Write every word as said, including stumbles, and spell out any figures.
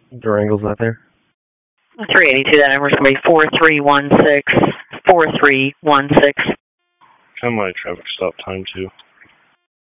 Durango's out there. three eighty-two, that number's going to be four three one six, four three one six. How my traffic stop time, too?